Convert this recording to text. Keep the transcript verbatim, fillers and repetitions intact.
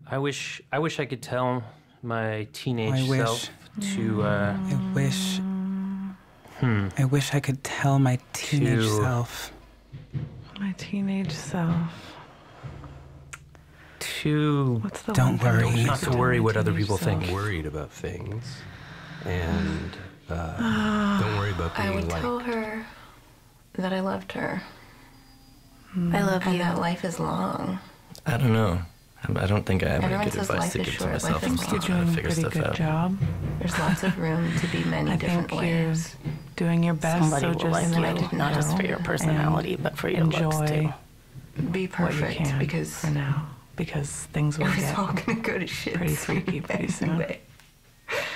I wish I wish I could tell my teenage I wish. self to uh I wish. hmm I wish I could tell my teenage To- self. My teenage self. to What's the Don't one thing worry. you not should to tell worry my what other teenage people self? think. Worried about things, and uh, don't worry about I being would like. tell her that I loved her. I love And you. that life is long. I don't know. I I don't think I have any Everyone good says advice life to is give to short, myself. life I'm is still You're trying to doing a figure pretty stuff good out. job. There's lots of room to be many I different think you're ways. doing your best. Somebody so will just, like and then I you, didn't not just know, for your personality, and but for your looks enjoy too. Be what you perfect can because for now, because things will it was get all gonna go to shit pretty soon freaky pretty soon. anyway.